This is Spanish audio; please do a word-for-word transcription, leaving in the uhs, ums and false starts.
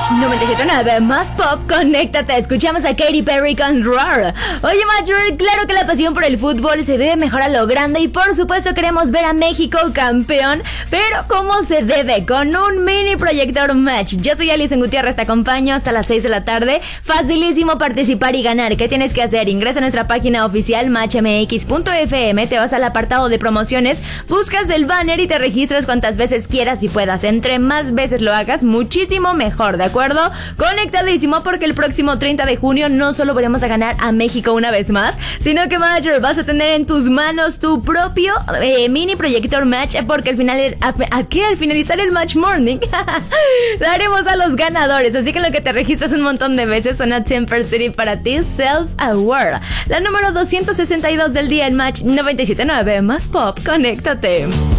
noventa y siete punto nueve más pop, conéctate. Escuchamos a Katy Perry con Roar. Oye, Major, claro que la pasión por el fútbol se vive mejor a lo grande y por supuesto queremos ver a México campeón, pero ¿cómo se debe? Con un mini proyector match. Yo soy Alison Gutiérrez, te acompaño hasta las seis de la tarde. Facilísimo participar y ganar. ¿Qué tienes que hacer? Ingresa a nuestra página oficial match m x punto f m, te vas al apartado de promociones, buscas el banner y te registras cuantas veces quieras y puedas. Entre más veces lo hagas, muchísimo mejor, ¿de acuerdo? Conectadísimo, porque el próximo treinta de junio no solo veremos a ganar a México una vez más, sino que, Major, vas a tener en tus manos tu propio eh, mini proyector match, porque al final, a, aquí al finalizar el match morning daremos a los ganadores, así que lo que te registras un montón de veces suena Temper City para ti, Self-Aware, la número doscientos sesenta y dos del día en Match noventa y siete punto nueve más pop, conéctate.